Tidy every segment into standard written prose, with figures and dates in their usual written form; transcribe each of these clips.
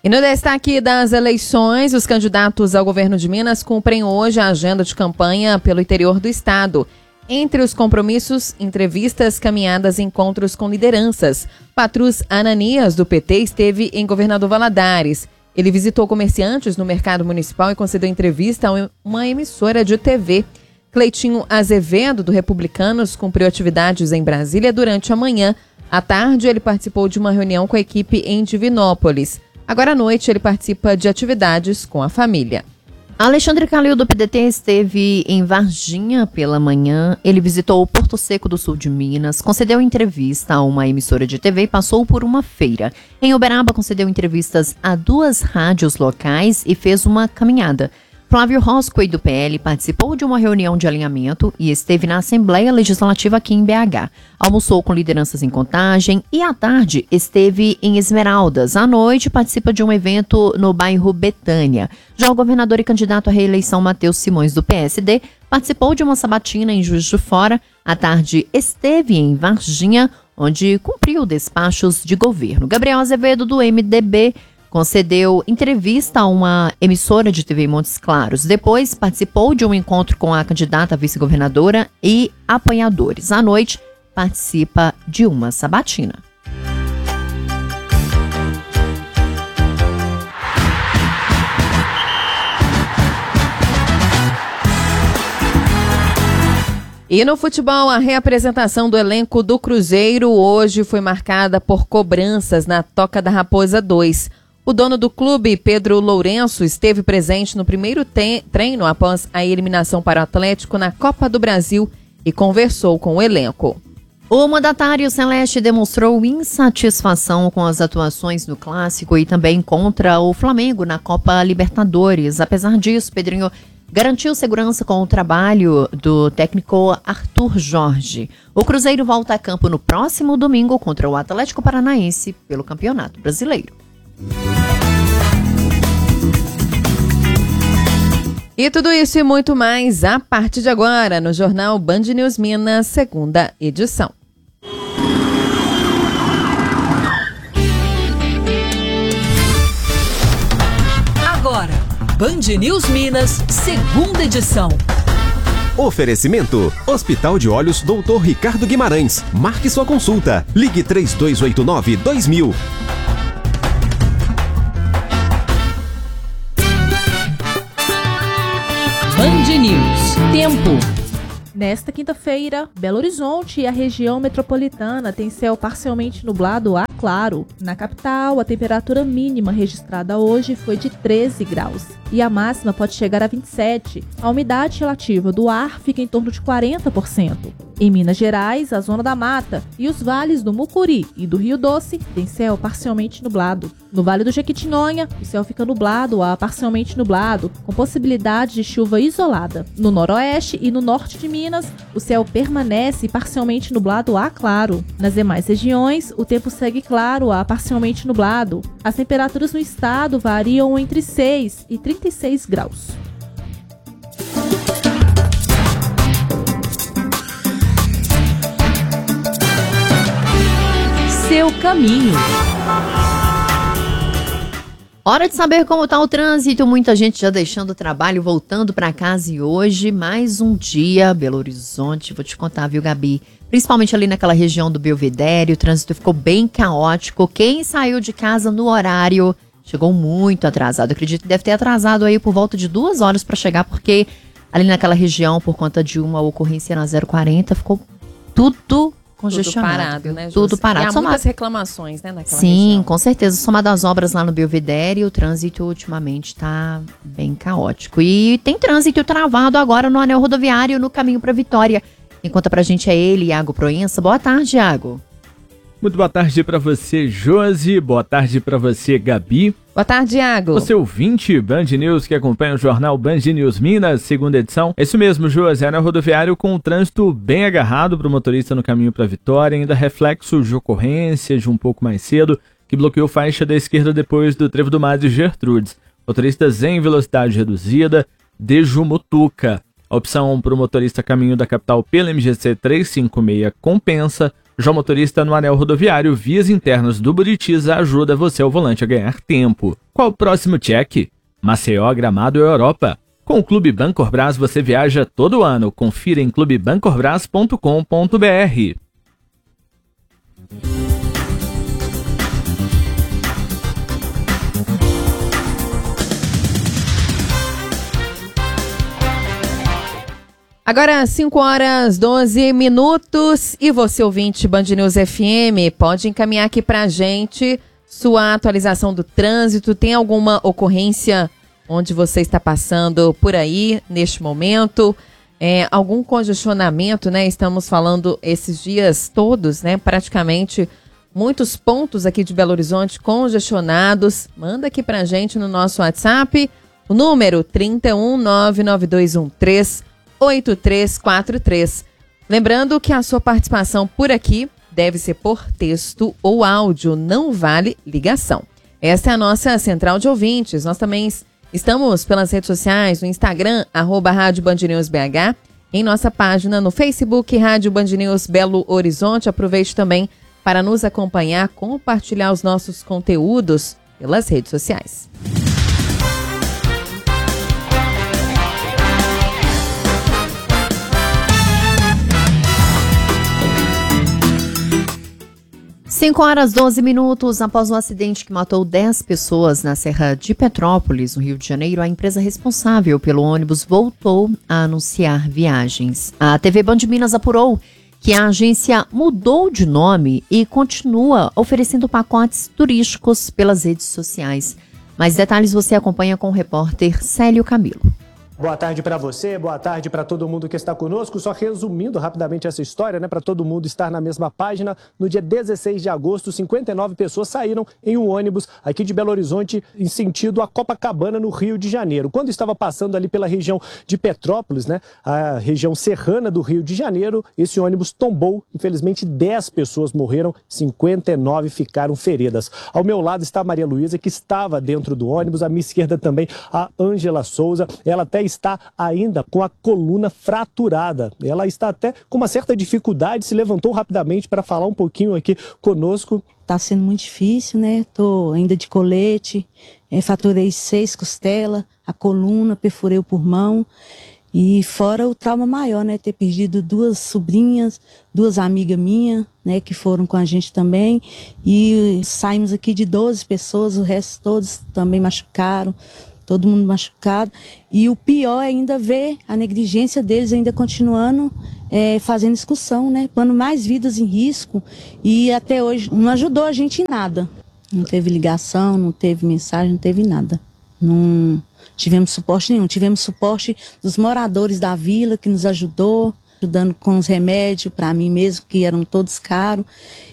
E no destaque das eleições, os candidatos ao governo de Minas cumprem hoje a agenda de campanha pelo interior do estado. Entre os compromissos, entrevistas, caminhadas e encontros com lideranças. Patrus Ananias, do PT, esteve em Governador Valadares. Ele visitou comerciantes no mercado municipal e concedeu entrevista a uma emissora de TV. Cleitinho Azevedo, do Republicanos, cumpriu atividades em Brasília durante a manhã. À tarde, ele participou de uma reunião com a equipe em Divinópolis. Agora à noite, ele participa de atividades com a família. Alexandre Calil, do PDT, esteve em Varginha pela manhã. Ele visitou o Porto Seco do sul de Minas, concedeu entrevista a uma emissora de TV e passou por uma feira. Em Uberaba, concedeu entrevistas a 2 rádios locais e fez uma caminhada. Flávio Roscoe, do PL, participou de uma reunião de alinhamento e esteve na Assembleia Legislativa aqui em BH. Almoçou com lideranças em Contagem e, à tarde, esteve em Esmeraldas. À noite, participa de um evento no bairro Betânia. Já o governador e candidato à reeleição Matheus Simões, do PSD, participou de uma sabatina em Juiz de Fora. À tarde, esteve em Varginha, onde cumpriu despachos de governo. Gabriel Azevedo, do MDB, concedeu entrevista a uma emissora de TV em Montes Claros. Depois, participou de um encontro com a candidata a vice-governadora e apoiadores. À noite, participa de uma sabatina. E no futebol, a reapresentação do elenco do Cruzeiro hoje foi marcada por cobranças na Toca da Raposa 2. O dono do clube, Pedro Lourenço, esteve presente no primeiro treino após a eliminação para o Atlético na Copa do Brasil e conversou com o elenco. O mandatário celeste demonstrou insatisfação com as atuações no Clássico e também contra o Flamengo na Copa Libertadores. Apesar disso, Pedrinho garantiu segurança com o trabalho do técnico Arthur Jorge. O Cruzeiro volta a campo no próximo domingo contra o Atlético Paranaense pelo Campeonato Brasileiro. E tudo isso e muito mais a partir de agora no Jornal Band News Minas, segunda edição. Agora, Band News Minas, segunda edição. Oferecimento: Hospital de Olhos Dr. Ricardo Guimarães. Marque sua consulta. Ligue 3289-2000. Band News. Tempo. Nesta quinta-feira, Belo Horizonte e a região metropolitana tem céu parcialmente nublado a claro. Na capital, a temperatura mínima registrada hoje foi de 13 graus e a máxima pode chegar a 27. A umidade relativa do ar fica em torno de 40%. Em Minas Gerais, a zona da Mata e os vales do Mucuri e do Rio Doce têm céu parcialmente nublado. No Vale do Jequitinhonha, o céu fica nublado a parcialmente nublado, com possibilidade de chuva isolada. No noroeste e no norte de Minas, o céu permanece parcialmente nublado a claro. Nas demais regiões, o tempo segue claro a parcialmente nublado. As temperaturas no estado variam entre 6 e 36 graus. Seu caminho. Hora de saber como está o trânsito. Muita gente já deixando o trabalho, voltando para casa, e hoje mais um dia, Belo Horizonte. Vou te contar, viu, Gabi? Principalmente ali naquela região do Belvedere, o trânsito ficou bem caótico. Quem saiu de casa no horário chegou muito atrasado. Acredito que deve ter atrasado aí por volta de 2 horas para chegar, porque ali naquela região, por conta de uma ocorrência na 040, ficou tudo congestionado. Tudo parado, né, Tudo parado. E há muitas reclamações, né, naquela Sim, região. com certeza. Somado às obras lá no Belvedere, o trânsito ultimamente está bem caótico. E tem trânsito travado agora no anel rodoviário, no caminho para Vitória. Quem conta pra gente é ele, Iago Proença. Boa tarde, Iago. Muito boa tarde para você, Josi. Boa tarde para você, Gabi. Boa tarde, Iago. Você ouvinte Band News que acompanha o jornal Band News Minas, segunda edição. É isso mesmo, Josi. Anel rodoviário com o trânsito bem agarrado para o motorista no caminho para Vitória, ainda reflexo de ocorrência de um pouco mais cedo, que bloqueou faixa da esquerda depois do Trevo do Mas e Gertrudes. Motoristas em velocidade reduzida, de Jumutuca. A opção para o motorista caminho da capital pela MGC 356 compensa. Já o motorista no anel rodoviário Vias Internas do Buritiza ajuda você ao volante a ganhar tempo. Qual o próximo check? Maceió, Gramado e Europa. Com o Clube Bancorbras você viaja todo ano. Confira em clubebancorbras.com.br. Agora, 5h12 e você, ouvinte Band News FM, pode encaminhar aqui pra gente sua atualização do trânsito. Tem alguma ocorrência onde você está passando por aí neste momento? Algum congestionamento, né? Estamos falando esses dias todos, né? Praticamente muitos pontos aqui de Belo Horizonte congestionados. Manda aqui pra gente no nosso WhatsApp, o número 31992138343. Lembrando que a sua participação por aqui deve ser por texto ou áudio, não vale ligação. Esta é a nossa central de ouvintes. Nós também estamos pelas redes sociais, no Instagram, @Rádio Band News BH, em nossa página no Facebook, Rádio Band News Belo Horizonte. Aproveite também para nos acompanhar, compartilhar os nossos conteúdos pelas redes sociais. Cinco horas 12 minutos após o acidente que matou 10 pessoas na Serra de Petrópolis, no Rio de Janeiro, a empresa responsável pelo ônibus voltou a anunciar viagens. A TV Band Minas apurou que a agência mudou de nome e continua oferecendo pacotes turísticos pelas redes sociais. Mais detalhes você acompanha com o repórter Célio Camilo. Boa tarde para você, boa tarde para todo mundo que está conosco. Só resumindo rapidamente essa história, né, para todo mundo estar na mesma página. No dia 16 de agosto, 59 pessoas saíram em um ônibus aqui de Belo Horizonte em sentido a Copacabana, no Rio de Janeiro. Quando estava passando ali pela região de Petrópolis, né, a região serrana do Rio de Janeiro, esse ônibus tombou. Infelizmente, 10 pessoas morreram, 59 ficaram feridas. Ao meu lado está a Maria Luísa, que estava dentro do ônibus. À minha esquerda também a Ângela Souza. Ela até está ainda com a coluna fraturada. Ela está até com uma certa dificuldade, se levantou rapidamente para falar um pouquinho aqui conosco. Tá sendo muito difícil, né? Tô ainda de colete, fraturei 6 costelas, a coluna, perfurei o pulmão. E fora o trauma maior, né? Ter perdido 2 sobrinhas, 2 amigas minhas, né? Que foram com a gente também. E saímos aqui de 12 pessoas, o resto todos também machucaram. Todo mundo machucado. E o pior é ainda ver a negligência deles ainda continuando fazendo excursão, né? Pondo mais vidas em risco. E até hoje não ajudou a gente em nada. Não teve ligação, não teve mensagem, não teve nada. Não tivemos suporte nenhum. Tivemos suporte dos moradores da vila, que nos ajudando com os remédios para mim mesmo, que eram todos caros.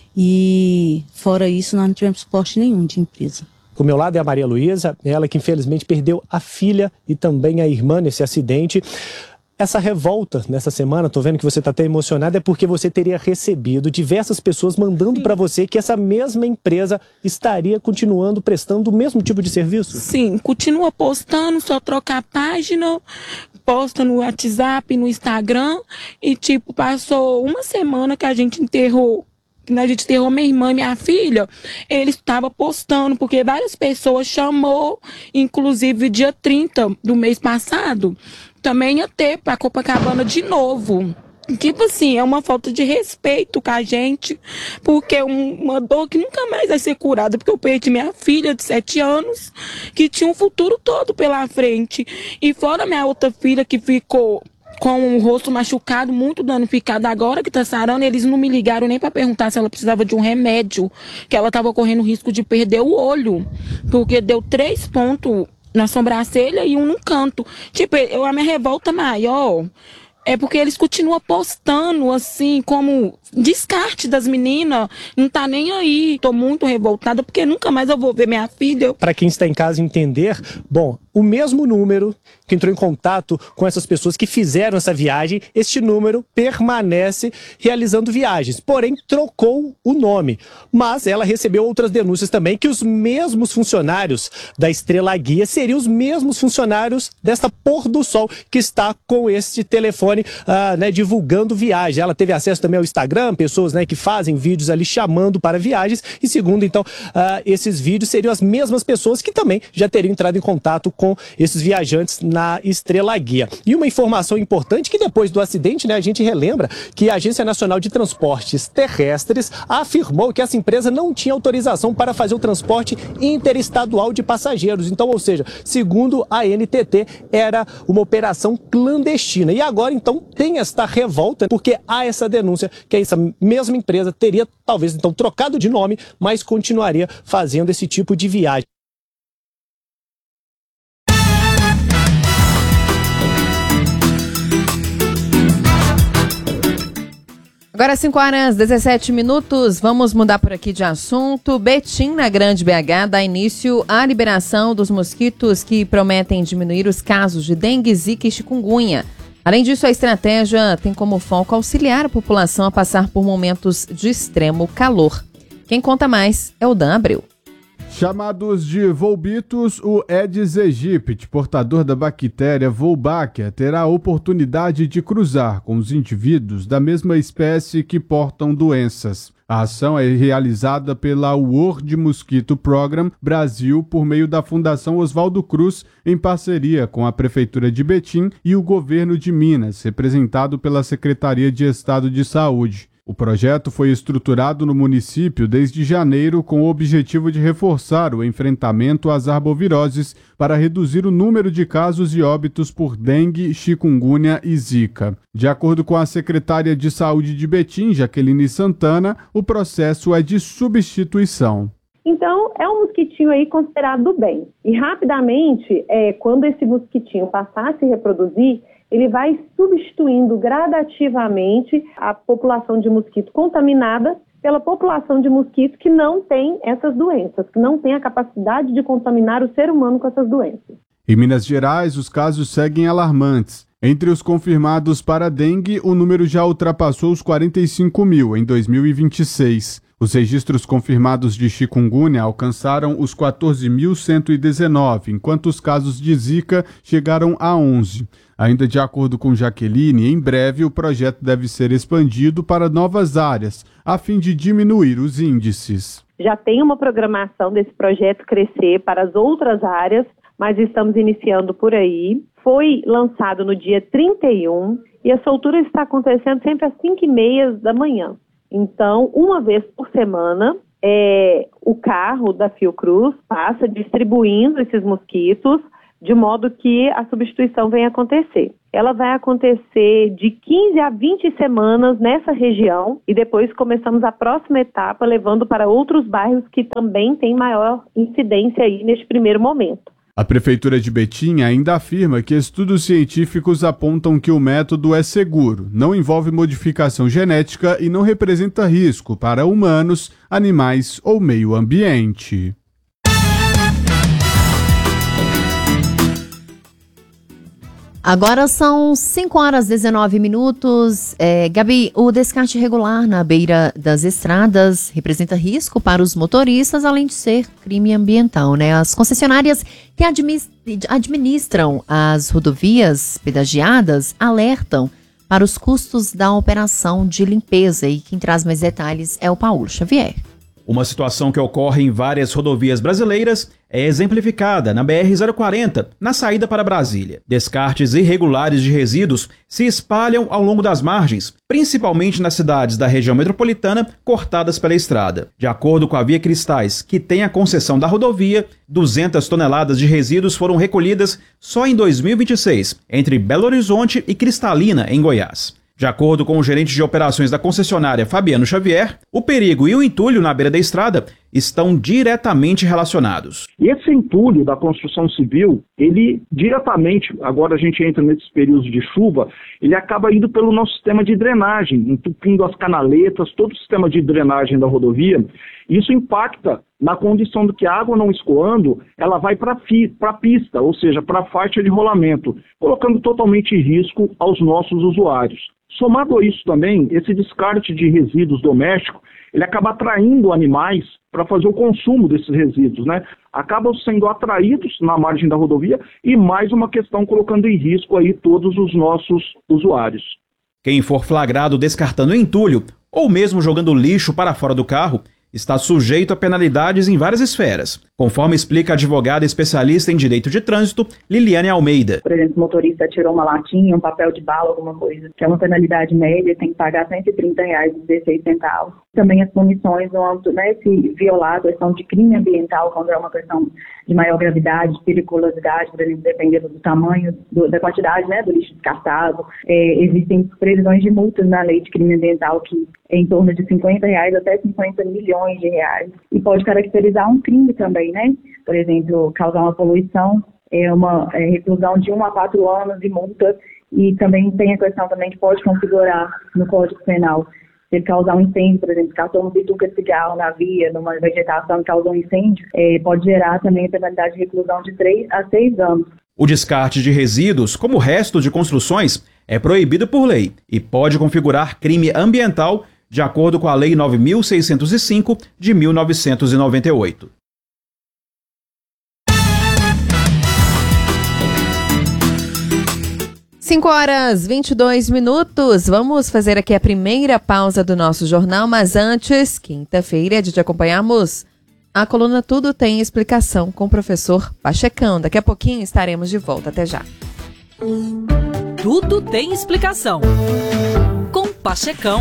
E fora isso, nós não tivemos suporte nenhum de empresa. Ao meu lado é a Maria Luísa, ela que infelizmente perdeu a filha e também a irmã nesse acidente. Essa revolta nessa semana, estou vendo que você está até emocionada, é porque você teria recebido diversas pessoas mandando para você que essa mesma empresa estaria continuando prestando o mesmo tipo de serviço? Sim, continua postando, só trocar a página, posta no WhatsApp, no Instagram e passou uma semana que a gente enterrou minha irmã e minha filha, ele estava postando, porque várias pessoas chamou, inclusive dia 30 do mês passado, também ia ter para Copacabana de novo. É uma falta de respeito com a gente, porque é uma dor que nunca mais vai ser curada, porque eu perdi minha filha de 7 anos, que tinha um futuro todo pela frente, e fora minha outra filha que ficou com o rosto machucado, muito danificado agora que tá sarando. Eles não me ligaram nem para perguntar se ela precisava de um remédio, que ela tava correndo risco de perder o olho, porque deu 3 pontos na sobrancelha e 1 no canto. A minha revolta maior é porque eles continuam postando assim, como descarte das meninas, não tá nem aí. Tô muito revoltada porque nunca mais eu vou ver minha filha. Para quem está em casa entender, bom, o mesmo número que entrou em contato com essas pessoas que fizeram essa viagem, este número permanece realizando viagens, porém trocou o nome. Mas ela recebeu outras denúncias também que os mesmos funcionários da Estrela Guia seriam os mesmos funcionários desta Pôr do Sol que está com este telefone divulgando viagem. Ela teve acesso também ao Instagram, pessoas que fazem vídeos ali chamando para viagens e segundo então esses vídeos seriam as mesmas pessoas que também já teriam entrado em contato com esses viajantes na Estrela Guia. E uma informação importante que depois do acidente, a gente relembra que a Agência Nacional de Transportes Terrestres afirmou que essa empresa não tinha autorização para fazer o transporte interestadual de passageiros. Então, ou seja, segundo a NTT, era uma operação clandestina. E agora, então, tem esta revolta porque há essa denúncia que essa mesma empresa teria, talvez, então, trocado de nome, mas continuaria fazendo esse tipo de viagem. Agora 5h17, vamos mudar por aqui de assunto. Betim, na Grande BH, dá início à liberação dos mosquitos que prometem diminuir os casos de dengue, zika e chikungunya. Além disso, a estratégia tem como foco auxiliar a população a passar por momentos de extremo calor. Quem conta mais é o Dan Abreu. Chamados de volbitos, o Aedes aegypti, portador da bactéria Wolbachia, terá a oportunidade de cruzar com os indivíduos da mesma espécie que portam doenças. A ação é realizada pela World Mosquito Program Brasil por meio da Fundação Oswaldo Cruz, em parceria com a Prefeitura de Betim e o Governo de Minas, representado pela Secretaria de Estado de Saúde. O projeto foi estruturado no município desde janeiro com o objetivo de reforçar o enfrentamento às arboviroses para reduzir o número de casos e óbitos por dengue, chikungunya e zika. De acordo com a secretária de Saúde de Betim, Jaqueline Santana, o processo é de substituição. Então, é um mosquitinho aí considerado do bem. E rapidamente, quando esse mosquitinho passar a se reproduzir, ele vai substituindo gradativamente a população de mosquito contaminada pela população de mosquito que não tem essas doenças, que não tem a capacidade de contaminar o ser humano com essas doenças. Em Minas Gerais, os casos seguem alarmantes. Entre os confirmados para dengue, o número já ultrapassou os 45 mil em 2026. Os registros confirmados de chikungunya alcançaram os 14.119, enquanto os casos de zika chegaram a 11. Ainda de acordo com Jaqueline, em breve o projeto deve ser expandido para novas áreas, a fim de diminuir os índices. Já tem uma programação desse projeto crescer para as outras áreas, mas estamos iniciando por aí. Foi lançado no dia 31 e a soltura está acontecendo sempre às 5h30 da manhã. Então, uma vez por semana, o carro da Fiocruz passa distribuindo esses mosquitos de modo que a substituição venha acontecer. Ela vai acontecer de 15 a 20 semanas nessa região e depois começamos a próxima etapa levando para outros bairros que também têm maior incidência aí neste primeiro momento. A Prefeitura de Betim ainda afirma que estudos científicos apontam que o método é seguro, não envolve modificação genética e não representa risco para humanos, animais ou meio ambiente. Agora são 5h19. Gabi, o descarte irregular na beira das estradas representa risco para os motoristas, além de ser crime ambiental, né? As concessionárias que administram as rodovias pedagiadas alertam para os custos da operação de limpeza e quem traz mais detalhes é o Paulo Xavier. Uma situação que ocorre em várias rodovias brasileiras é exemplificada na BR-040, na saída para Brasília. Descartes irregulares de resíduos se espalham ao longo das margens, principalmente nas cidades da região metropolitana cortadas pela estrada. De acordo com a Via Cristais, que tem a concessão da rodovia, 200 toneladas de resíduos foram recolhidas só em 2026, entre Belo Horizonte e Cristalina, em Goiás. De acordo com o gerente de operações da concessionária Fabiano Xavier, o perigo e o entulho na beira da estrada estão diretamente relacionados. E esse entulho da construção civil, ele diretamente, agora a gente entra nesses períodos de chuva, ele acaba indo pelo nosso sistema de drenagem, entupindo as canaletas, todo o sistema de drenagem da rodovia. Isso impacta na condição do que a água não escoando, ela vai para a pista, ou seja, para a faixa de rolamento, colocando totalmente em risco aos nossos usuários. Somado a isso também, esse descarte de resíduos domésticos, ele acaba atraindo animais para fazer o consumo desses resíduos, né? Acabam sendo atraídos na margem da rodovia e mais uma questão colocando em risco aí todos os nossos usuários. Quem for flagrado descartando entulho ou mesmo jogando lixo para fora do carro está sujeito a penalidades em várias esferas, conforme explica a advogada especialista em direito de trânsito, Liliane Almeida. Por exemplo, o motorista tirou uma latinha, um papel de bala, alguma coisa, que é uma penalidade média, tem que pagar R$130,16. Também as punições no âmbito, né, se violar a questão de crime ambiental, quando é uma questão de maior gravidade, de periculosidade, por exemplo, dependendo do tamanho, da quantidade, né, do lixo descartado. Existem previsões de multas na lei de crime ambiental que é em torno de R$50 até R$50 milhões. E pode caracterizar um crime também, né? Por exemplo, causar uma poluição, uma reclusão de 1 a 4 anos de multa. E também tem a questão também que pode configurar no Código Penal. Se ele causar um incêndio, por exemplo, causou uma bituca de cigarro na via, numa vegetação que causou um incêndio, pode gerar também a penalidade de reclusão de 3 a 6 anos. O descarte de resíduos, como o resto de construções, é proibido por lei e pode configurar crime ambiental de acordo com a Lei 9.605 de 1998. Cinco horas 22 minutos. Vamos fazer aqui a primeira pausa do nosso jornal, mas antes, quinta-feira, é dia de acompanharmos a coluna Tudo Tem Explicação com o professor Pachecão. Daqui a pouquinho estaremos de volta. Até já. Tudo tem explicação com Pachecão.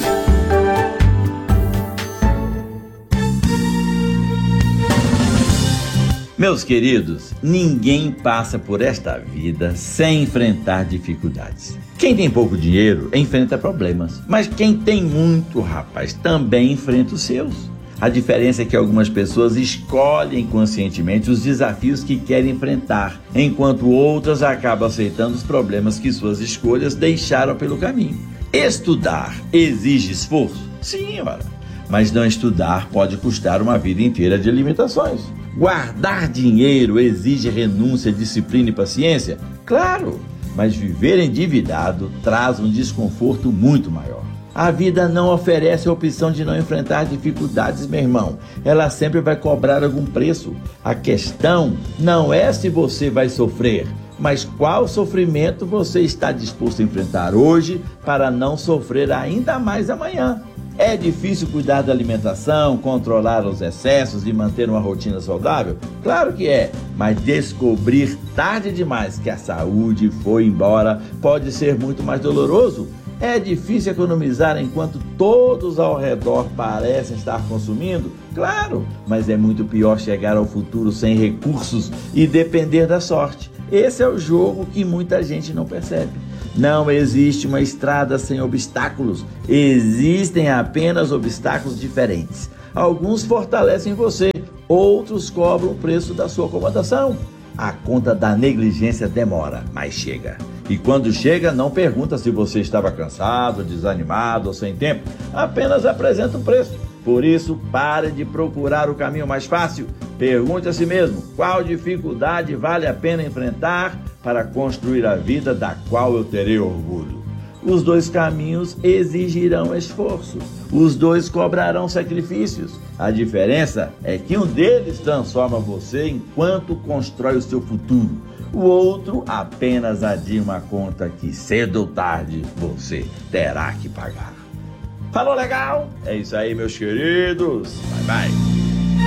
Meus queridos, ninguém passa por esta vida sem enfrentar dificuldades. Quem tem pouco dinheiro enfrenta problemas, mas quem tem muito, rapaz, também enfrenta os seus. A diferença é que algumas pessoas escolhem conscientemente os desafios que querem enfrentar, enquanto outras acabam aceitando os problemas que suas escolhas deixaram pelo caminho. Estudar exige esforço? Sim, ora. Mas não estudar pode custar uma vida inteira de limitações. Guardar dinheiro exige renúncia, disciplina e paciência? Claro, mas viver endividado traz um desconforto muito maior. A vida não oferece a opção de não enfrentar dificuldades, meu irmão. Ela sempre vai cobrar algum preço. A questão não é se você vai sofrer, mas qual sofrimento você está disposto a enfrentar hoje para não sofrer ainda mais amanhã. É difícil cuidar da alimentação, controlar os excessos e manter uma rotina saudável? Claro que é, mas descobrir tarde demais que a saúde foi embora pode ser muito mais doloroso. É difícil economizar enquanto todos ao redor parecem estar consumindo? Claro, mas é muito pior chegar ao futuro sem recursos e depender da sorte. Esse é o jogo que muita gente não percebe. Não existe uma estrada sem obstáculos, existem apenas obstáculos diferentes. Alguns fortalecem você, outros cobram o preço da sua acomodação. A conta da negligência demora, mas chega. E quando chega, não pergunta se você estava cansado, desanimado ou sem tempo, apenas apresenta o preço. Por isso, pare de procurar o caminho mais fácil. Pergunte a si mesmo, qual dificuldade vale a pena enfrentar para construir a vida da qual eu terei orgulho? Os dois caminhos exigirão esforço. Os dois cobrarão sacrifícios. A diferença é que um deles transforma você enquanto constrói o seu futuro. O outro apenas adia uma conta que cedo ou tarde você terá que pagar. Falou legal? É isso aí, meus queridos. Bye, bye.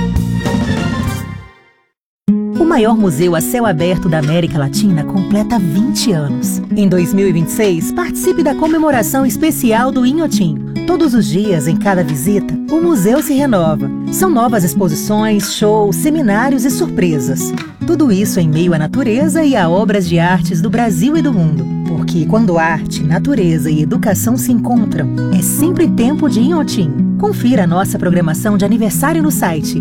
O maior museu a céu aberto da América Latina completa 20 anos. Em 2026, participe da comemoração especial do Inhotim. Todos os dias, em cada visita, o museu se renova. São novas exposições, shows, seminários e surpresas. Tudo isso em meio à natureza e a obras de artes do Brasil e do mundo. Porque quando arte, natureza e educação se encontram, é sempre tempo de Inhotim. Confira a nossa programação de aniversário no site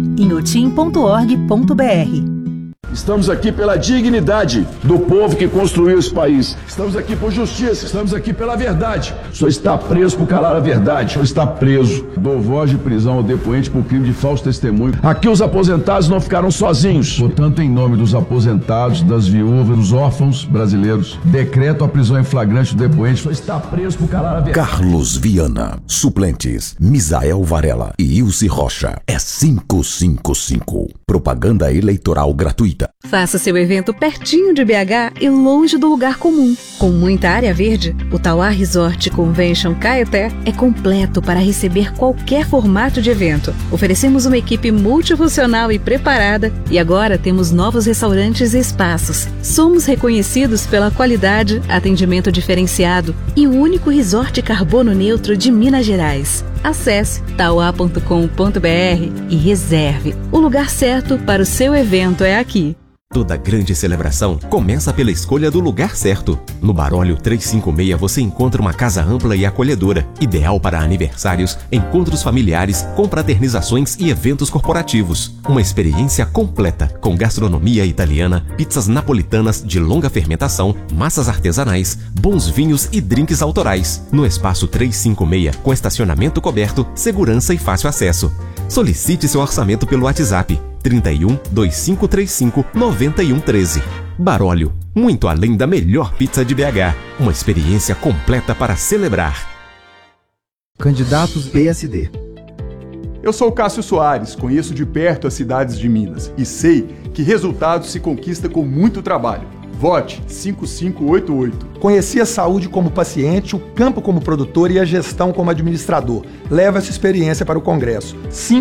inhotim.org.br. Estamos aqui pela dignidade do povo que construiu esse país. Estamos aqui por justiça, estamos aqui pela verdade. O senhor está preso por calar a verdade. O senhor está preso. Dou voz de prisão ao depoente por crime de falso testemunho. Aqui os aposentados não ficaram sozinhos. Portanto, em nome dos aposentados, das viúvas, dos órfãos brasileiros, decreto a prisão em flagrante do depoente. O senhor está preso por calar a verdade. Carlos Viana. Suplentes: Misael Varela e Ilse Rocha. É 555. Propaganda eleitoral gratuita. Faça seu evento pertinho de BH e longe do lugar comum. Com muita área verde, o Tauá Resort Convention Caeté é completo para receber qualquer formato de evento. Oferecemos uma equipe multifuncional e preparada e agora temos novos restaurantes e espaços. Somos reconhecidos pela qualidade, atendimento diferenciado e o único resort carbono neutro de Minas Gerais. Acesse tauá.com.br e reserve. O lugar certo para o seu evento é aqui. Toda grande celebração começa pela escolha do lugar certo. No Barólio 356 você encontra uma casa ampla e acolhedora, ideal para aniversários, encontros familiares, confraternizações e eventos corporativos. Uma experiência completa, com gastronomia italiana, pizzas napolitanas de longa fermentação, massas artesanais, bons vinhos e drinks autorais. No espaço 356, com estacionamento coberto, segurança e fácil acesso. Solicite seu orçamento pelo WhatsApp 31 2535 9113. Barólio, muito além da melhor pizza de BH. Uma experiência completa para celebrar. Candidatos PSD. Eu sou Cássio Soares, conheço de perto as cidades de Minas e sei que resultados se conquista com muito trabalho. Vote 5588. Conheci a saúde como paciente, o campo como produtor e a gestão como administrador. Leva essa experiência para o Congresso.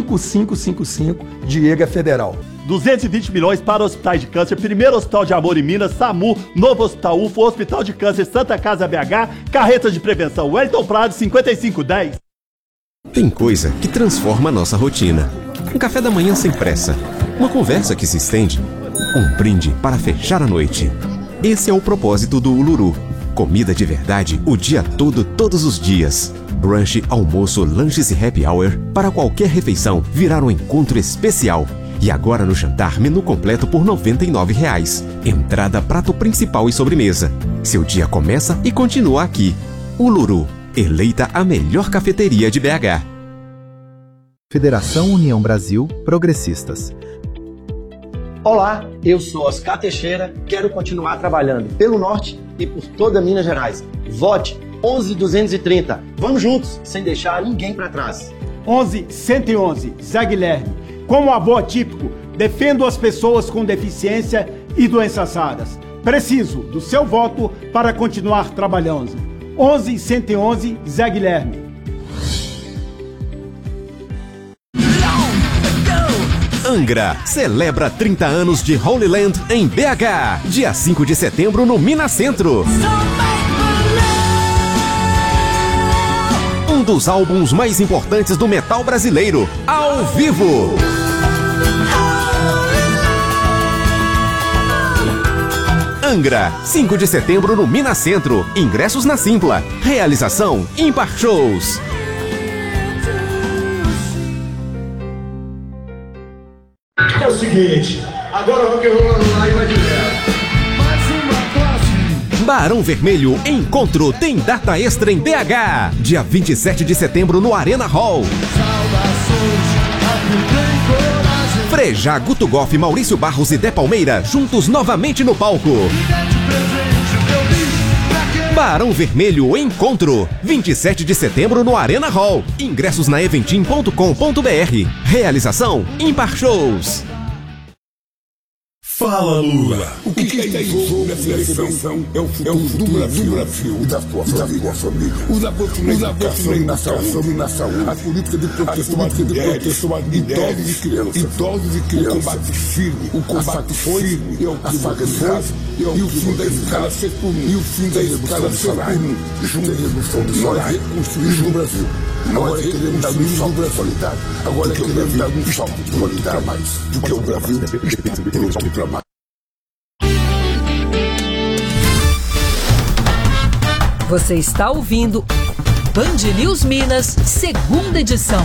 5555, Diego Federal. 220 milhões para hospitais de câncer, primeiro hospital de amor em Minas, SAMU, novo hospital UFO, hospital de câncer Santa Casa BH, carretas de prevenção Wellington Prado 5510. Tem coisa que transforma a nossa rotina. Um café da manhã sem pressa, uma conversa que se estende, um brinde para fechar a noite. Esse é o propósito do Uluru. Comida de verdade o dia todo, todos os dias. Brunch, almoço, lanches e happy hour para qualquer refeição virar um encontro especial. E agora no jantar, menu completo por R$ 99. Entrada, prato principal e sobremesa. Seu dia começa e continua aqui. Uluru, eleita a melhor cafeteria de BH. Federação União Brasil Progressistas. Olá, eu sou Oscar Teixeira, quero continuar trabalhando pelo Norte e por toda Minas Gerais. Vote 11230. Vamos juntos, sem deixar ninguém para trás. 11111, Zé Guilherme. Como avô atípico, defendo as pessoas com deficiência e doenças raras. Preciso do seu voto para continuar trabalhando. 11111, Zé Guilherme. Angra celebra 30 anos de Holy Land em BH. Dia 5 de setembro no Minas Centro. Um dos álbuns mais importantes do metal brasileiro, ao vivo. Angra, 5 de setembro no Minas Centro. Ingressos na Simpla. Realização Ímpar Shows. É o seguinte, agora o rock and roll online vai direto. Mais uma classe. Barão Vermelho Encontro tem data extra em BH. Dia 27 de setembro no Arena Hall. Frejá, Guto Goff, Maurício Barros e Dé Palmeira juntos novamente no palco. Barão Vermelho Encontro, 27 de setembro no Arena Hall. Ingressos na eventim.com.br. Realização Ímpar Shows. Fala, Lula! O que está em jogo nessa eleição é o futuro do Brasil e da sua família. Os aproximações na saúde, a política de proteção às mulheres, idosos e crianças, o combate firme, a facções e o fim da escala ser por um. Nós reconstruímos o Brasil. Agora queremos dar um salto de qualidade. Agora queremos dar um salto de qualidade mais do que o Brasil para mais. Você está ouvindo Band News Minas, segunda edição.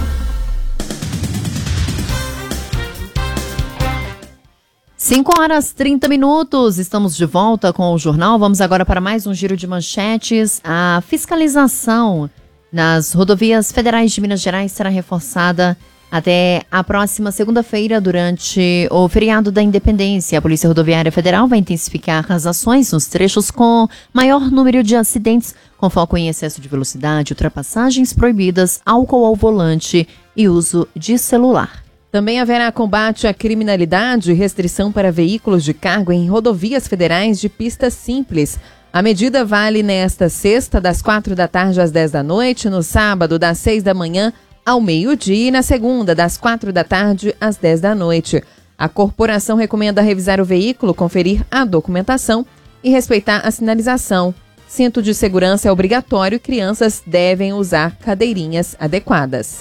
5h30, estamos de volta com o jornal. Vamos agora para mais um giro de manchetes. A fiscalização nas rodovias federais de Minas Gerais será reforçada até a próxima segunda-feira, durante o feriado da Independência. A Polícia Rodoviária Federal vai intensificar as ações nos trechos com maior número de acidentes, com foco em excesso de velocidade, ultrapassagens proibidas, álcool ao volante e uso de celular. Também haverá combate à criminalidade e restrição para veículos de carga em rodovias federais de pista simples. A medida vale nesta sexta, das 4 da tarde às 10 da noite, no sábado, das 6 da manhã ao meio-dia e na segunda, das 4 da tarde às 10 da noite. A corporação recomenda revisar o veículo, conferir a documentação e respeitar a sinalização. Cinto de segurança é obrigatório e crianças devem usar cadeirinhas adequadas.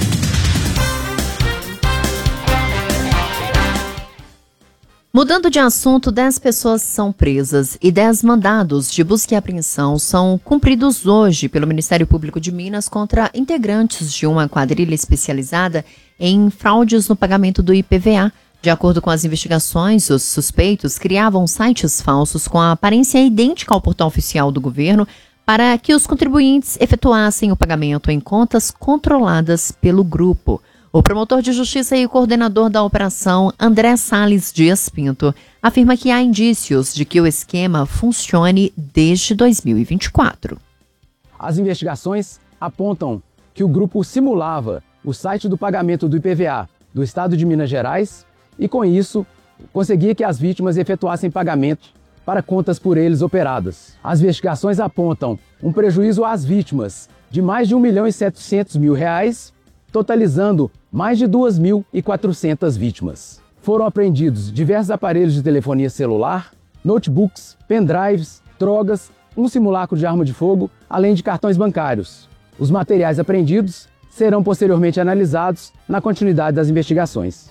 Mudando de assunto, 10 pessoas são presas e 10 mandados de busca e apreensão são cumpridos hoje pelo Ministério Público de Minas contra integrantes de uma quadrilha especializada em fraudes no pagamento do IPVA. De acordo com as investigações, os suspeitos criavam sites falsos com a aparência idêntica ao portal oficial do governo para que os contribuintes efetuassem o pagamento em contas controladas pelo grupo. O promotor de justiça e coordenador da operação, André Salles Dias Pinto, afirma que há indícios de que o esquema funcione desde 2024. As investigações apontam que o grupo simulava o site do pagamento do IPVA do Estado de Minas Gerais e, com isso, conseguia que as vítimas efetuassem pagamento para contas por eles operadas. As investigações apontam um prejuízo às vítimas de mais de R$ 1.700.000, totalizando mais de 2.400 vítimas. Foram apreendidos diversos aparelhos de telefonia celular, notebooks, pendrives, drogas, um simulacro de arma de fogo, além de cartões bancários. Os materiais apreendidos serão posteriormente analisados na continuidade das investigações.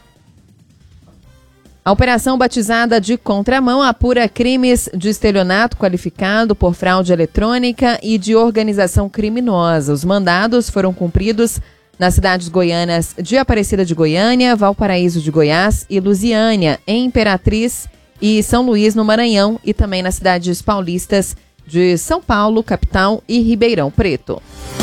A operação, batizada de Contramão, apura crimes de estelionato qualificado por fraude eletrônica e de organização criminosa. Os mandados foram cumpridos nas cidades goianas de Aparecida de Goiânia, Valparaíso de Goiás e Lusiânia, em Imperatriz e São Luís, no Maranhão, e também nas cidades paulistas de São Paulo, capital, e Ribeirão Preto.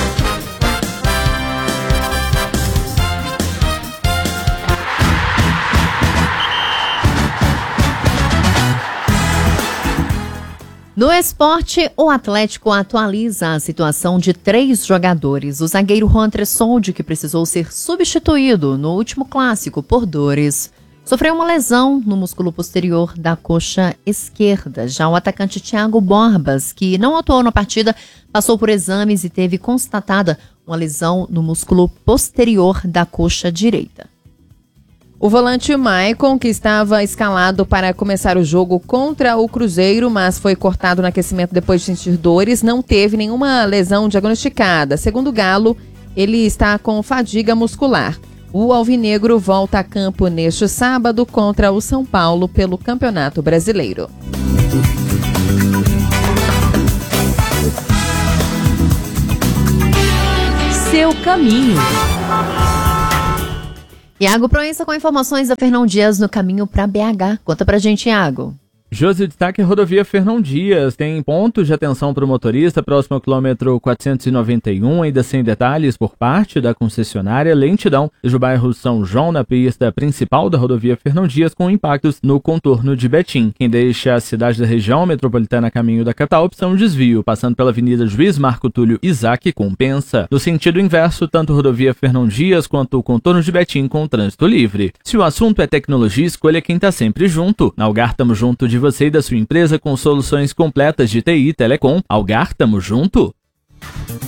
No esporte, o Atlético atualiza a situação de 3 jogadores. O zagueiro Juan Tressoldi, que precisou ser substituído no último clássico por dores, sofreu uma lesão no músculo posterior da coxa esquerda. Já o atacante Thiago Borbas, que não atuou na partida, passou por exames e teve constatada uma lesão no músculo posterior da coxa direita. O volante Maicon, que estava escalado para começar o jogo contra o Cruzeiro, mas foi cortado no aquecimento depois de sentir dores, não teve nenhuma lesão diagnosticada. Segundo o Galo, ele está com fadiga muscular. O alvinegro volta a campo neste sábado contra o São Paulo pelo Campeonato Brasileiro. Seu caminho. Iago Proença com informações da Fernão Dias no caminho para BH. Conta pra gente, Iago. Josi, destaque: rodovia Fernão Dias tem pontos de atenção para o motorista próximo ao quilômetro 491, ainda sem detalhes por parte da concessionária. Lentidão desde o bairro São João na pista principal da rodovia Fernão Dias, com impactos no contorno de Betim. Quem deixa a cidade da região metropolitana a caminho da capital, opção desvio, passando pela Avenida Juiz Marco Túlio Isaac, compensa. No sentido inverso, tanto rodovia Fernão Dias quanto o contorno de Betim com trânsito livre. Se o assunto é tecnologia, escolha quem tá sempre junto. Na Algar, tamo junto de você e da sua empresa com soluções completas de TI e Telecom. Algar, tamo junto!